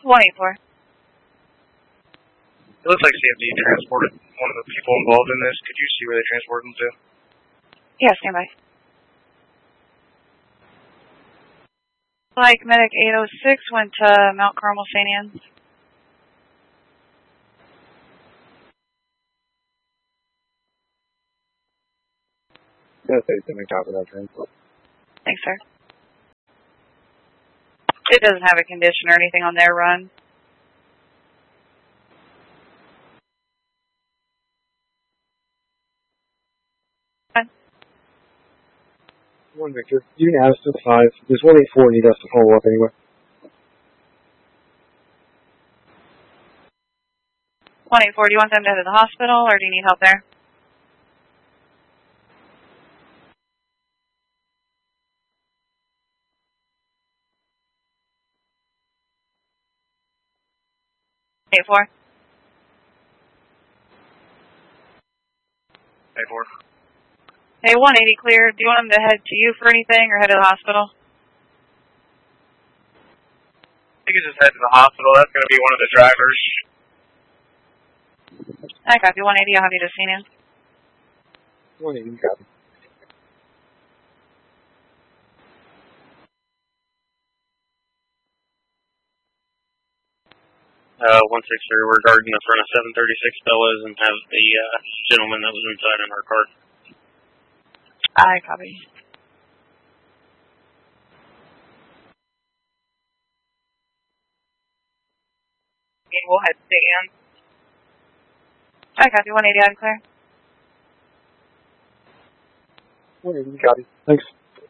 184. It looks like CFD transported one of the people involved in this. Could you see where they transported them to? Yeah, stand by. Like Medic 806 went to Mount Carmel St. Anne's. Yes, they didn't copy that transport. Thanks, sir. It doesn't have a condition or anything on their run. One Victor, you can add us to 5. There's 184 need us to follow up anyway. 184, do you want them to head to the hospital or do you need help there? Eight four. 84. Hey, 180 clear. Do you want them to head to you for anything or head to the hospital? I think it's just head to the hospital. That's going to be one of the drivers. I copy. 180, I'll have you to St. Anne's. 180, copy. One six three. We're guarding the front of 736 Bellows and have the gentleman that was inside in our car. I copy. We'll head to St. Anne's. I copy. 180, I'm clear. 180, copy. Thanks.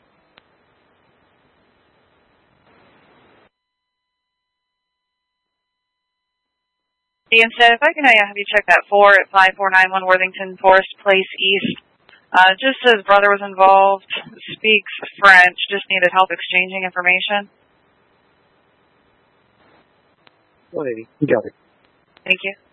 Ian said, if I can have you check that 4 at 5491 Worthington Forest Place East. Just says brother was involved, speaks French, just needed help exchanging information. 180, you got it. Thank you.